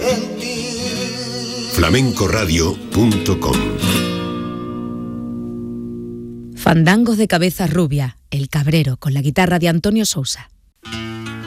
sentir. flamencoradio.com. Fandangos de cabeza rubia, El Cabrero, con la guitarra de Antonio Sousa.